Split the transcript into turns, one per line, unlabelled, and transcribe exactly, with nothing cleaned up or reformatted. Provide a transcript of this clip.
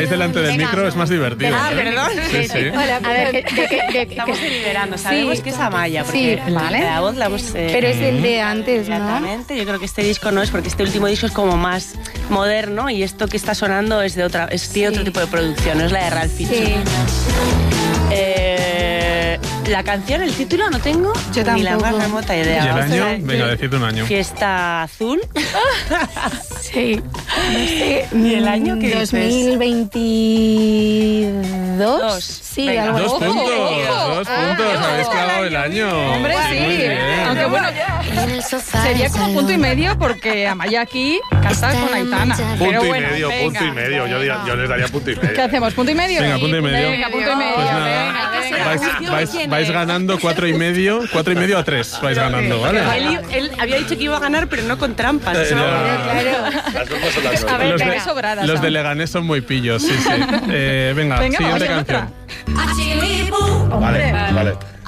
habláis delante del
Venga.
micro es más divertido.
Ah,
¿eh?
perdón.
Sí, sí.
Hola, a ver, de, de, de, de,
Estamos deliberando, sabemos
Sí.
que es Amaya, porque
Sí, vale.
la voz la hemos... eh,
Pero es el de antes, ¿no?
Exactamente, yo creo que este disco no es, porque este último disco es como más moderno y esto que está sonando es de otra, es, tiene
Sí.
otro tipo de producción, no es la de Ralph Fiennes.
Sí.
Eh, la canción, el título no tengo
Yo
ni la más
tampoco.
remota
¿Y
idea.
el
Vamos a
año?
ver.
Venga, decid un año.
Fiesta Azul.
Sí. No sé.
¿Y el año qué dices?
dos mil veintidós.
Dos.
Sí,
Venga.
algo
Dos
así.
puntos,
Ojo.
dos
Ah,
puntos,
ojo.
habéis clavado el año.
Hombre,
Muy
sí.
bien.
Aunque bueno, sería como punto y medio porque Amaya aquí canta con Aitana.
Punto
Pero
y
bueno,
medio,
venga.
punto y medio. Yo, diría- yo les daría punto y medio.
¿Qué hacemos? ¿Punto y medio?
Venga, punto y medio.
Venga, punto y medio.
Pues nada,
venga, venga.
vais, vais, vais ganando cuatro y medio, cuatro y medio a tres vais ganando, ¿vale?
Él, él había dicho que iba a ganar, pero no con trampas.
Eh,
Eso-
ya.
Las dos son las dos.
A ver,
Los
venga,
de,
sobradas.
los de Leganés son muy pillos, sí, sí. Eh, venga,
Venga,
siguiente
vamos a
canción.
otra.
Vale, vale.